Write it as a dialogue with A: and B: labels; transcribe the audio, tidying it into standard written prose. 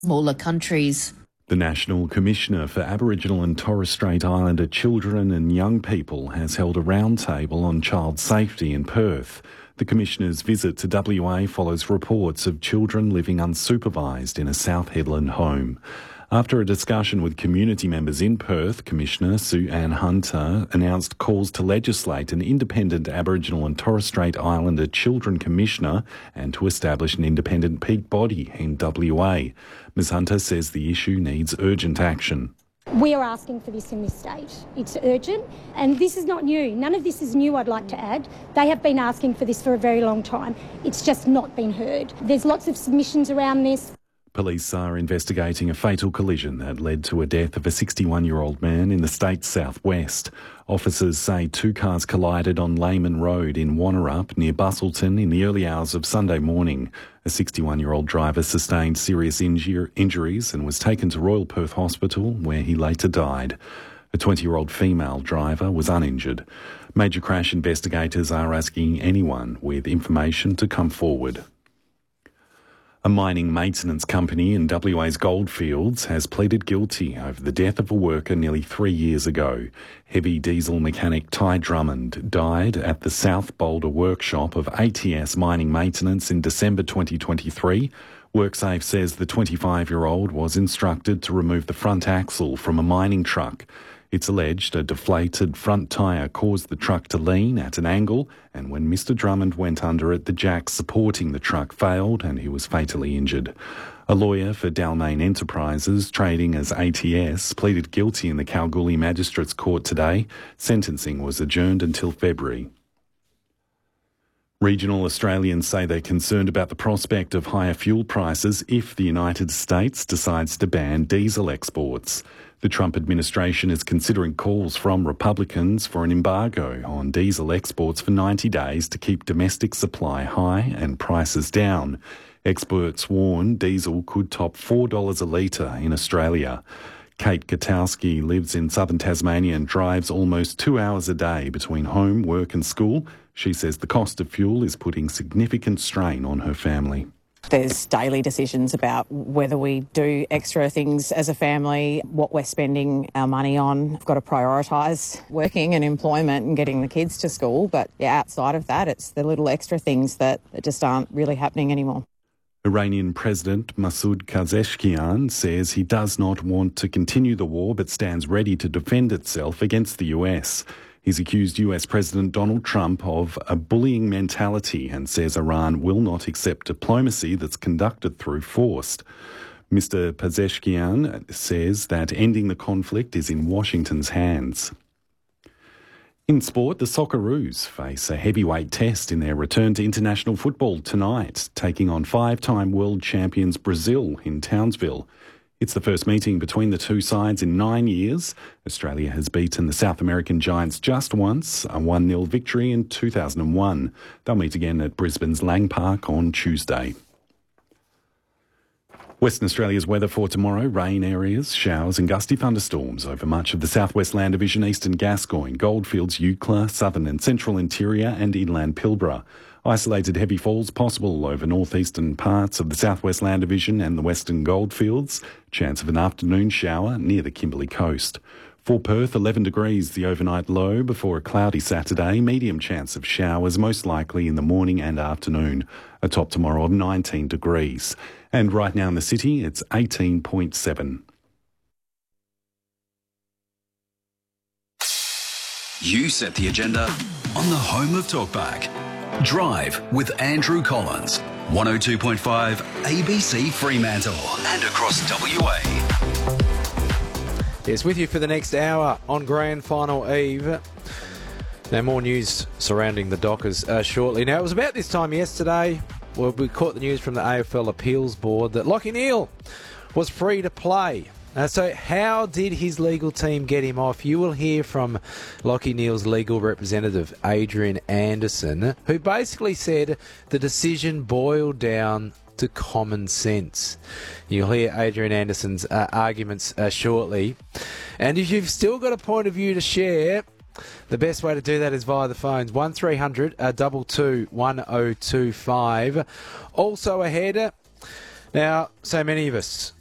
A: smaller countries.
B: The National Commissioner for Aboriginal and Torres Strait Islander Children and Young People has held a roundtable on child safety in Perth. The Commissioner's visit to WA follows reports of children living unsupervised in a South Headland home. After a discussion with community members in Perth, Commissioner Sue Ann Hunter announced calls to legislate an independent Aboriginal and Torres Strait Islander Children Commissioner and to establish an independent peak body in WA. Ms Hunter says the issue needs urgent action.
C: We are asking for this in this state. It's urgent, and this is not new. None of this is new, I'd like to add. They have been asking for this for a very long time. It's just not been heard. There's lots of submissions around this.
B: Police are investigating a fatal collision that led to a death of a 61-year-old man in the state's southwest. Officers say two cars collided on Lehman Road in Wannerup near Bustleton in the early hours of Sunday morning. A 61-year-old driver sustained serious injuries and was taken to Royal Perth Hospital, where he later died. A 20-year-old female driver was uninjured. Major crash investigators are asking anyone with information to come forward. A mining maintenance company in WA's goldfields has pleaded guilty over the death of a worker nearly 3 years ago. Heavy diesel mechanic Ty Drummond died at the South Boulder workshop of ATS Mining Maintenance in December 2023. WorkSafe says the 25-year-old was instructed to remove the front axle from a mining truck. It's alleged a deflated front tyre caused the truck to lean at an angle, and when Mr Drummond went under it, the jacks supporting the truck failed and he was fatally injured. A lawyer for Dalmain Enterprises, trading as ATS, pleaded guilty in the Kalgoorlie Magistrates Court today. Sentencing was adjourned until February. Regional Australians say they're concerned about the prospect of higher fuel prices if the United States decides to ban diesel exports. The Trump administration is considering calls from Republicans for an embargo on diesel exports for 90 days to keep domestic supply high and prices down. Experts warn diesel could top $4 a litre in Australia. Kate Katowski lives in southern Tasmania and drives almost 2 hours a day between home, work and school. She says the cost of fuel is putting significant strain on her family.
D: There's daily decisions about whether we do extra things as a family, what we're spending our money on. We've got to prioritise working and employment and getting the kids to school. But outside of that, it's the little extra things that just aren't really happening anymore.
B: Iranian President Masoud Pezeshkian says he does not want to continue the war but stands ready to defend itself against the US. He's accused US President Donald Trump of a bullying mentality and says Iran will not accept diplomacy that's conducted through force. Mr. Pezeshkian says that ending the conflict is in Washington's hands. In sport, the Socceroos face a heavyweight test in their return to international football tonight, taking on five-time world champions Brazil in Townsville. It's the first meeting between the two sides in 9 years. Australia has beaten the South American Giants just once, a 1-0 victory in 2001. They'll meet again at Brisbane's Lang Park on Tuesday. Western Australia's weather for tomorrow: rain areas, showers and gusty thunderstorms over much of the southwest land division, eastern Gascoyne, Goldfields, Eucla, southern and central interior and inland Pilbara. Isolated heavy falls possible over northeastern parts of the southwest land division and the western Goldfields. Chance of an afternoon shower near the Kimberley coast. For Perth, 11 degrees the overnight low before a cloudy Saturday. Medium chance of showers, most likely in the morning and afternoon. A top tomorrow of 19 degrees. And right now in the city, it's 18.7.
E: You set the agenda on the home of Talkback. Drive with Andrew Collins. 102.5 ABC Fremantle and across WA.
F: Yes, with you for the next hour on Grand Final Eve. Now, more news surrounding the Dockers shortly. Now, it was about this time yesterday where we caught the news from the AFL Appeals Board that Lachie Neale was free to play. So how did his legal team get him off? You will hear from Lachie Neale's legal representative, Adrian Anderson, who basically said the decision boiled down to common sense. You'll hear Adrian Anderson's arguments shortly. And if you've still got a point of view to share, the best way to do that is via the phones, 1300 22 1025. Also ahead, now, so many of us